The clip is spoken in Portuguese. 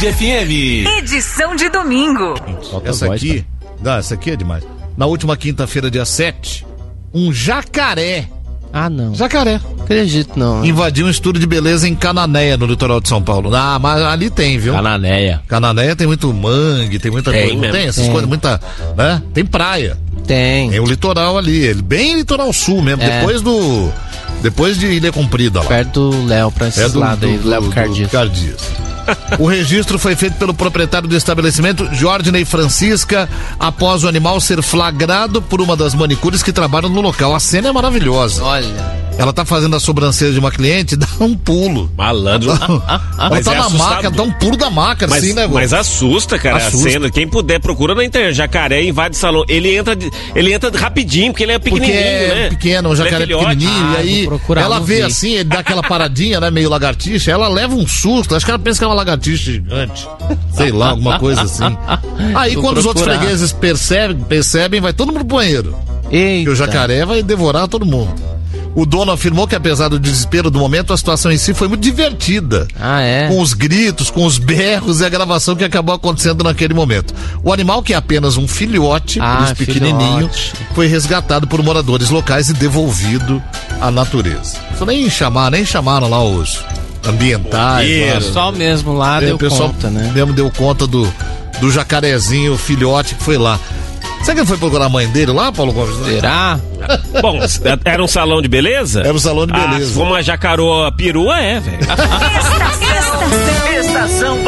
Tarde FM. Edição de domingo. Essa aqui é demais. Na última quinta-feira, dia 7, um jacaré. Ah, não. Jacaré. Acredito, não. Invadiu um estúdio de beleza em Cananéia, no litoral de São Paulo. Ah, mas ali tem, viu? Cananéia tem muito mangue, tem muita coisa. Não tem essas coisas, muita, né? Tem praia. Tem o litoral ali, bem litoral sul mesmo, depois de Ilha Comprida lá. Perto do Léo, pra esses lados aí, do Léo Cardias. O registro foi feito pelo proprietário do estabelecimento, Jordney Francisca, após o animal ser flagrado por uma das manicures que trabalham no local. A cena é maravilhosa. Olha. Ela tá fazendo a sobrancelha de uma cliente, dá um pulo. Malandro. Ela tá na maca, dá um pulo da maca, assim, né? Mas assusta, cara, a cena. Quem puder, procura na internet. Jacaré invade salão. Ele entra rapidinho, porque ele é pequenininho, né? Pequeno, um jacaré pequenininho. E aí, ela vê assim, ele dá aquela paradinha, né? Meio lagartixa. Ela leva um susto. Acho que ela pensa que é uma lagartixa gigante. Sei lá, alguma coisa assim. Aí, quando os outros fregueses percebem, vai todo mundo pro banheiro. Eita. E o jacaré vai devorar todo mundo. O dono afirmou que, apesar do desespero do momento, a situação em si foi muito divertida. Ah, é? Com os gritos, com os berros e a gravação que acabou acontecendo naquele momento. O animal, que é apenas um filhote, por isso pequenininho, foi resgatado por moradores locais e devolvido à natureza. Isso nem chamaram lá os ambientais. O pessoal mesmo lá deu conta, né? Deu conta do jacarezinho, o filhote que foi lá. Será que ele foi procurar a mãe dele lá, Paulo Gomes? Será? Bom, era um salão de beleza? Era um salão de beleza. Como a jacaroa perua velho. Estação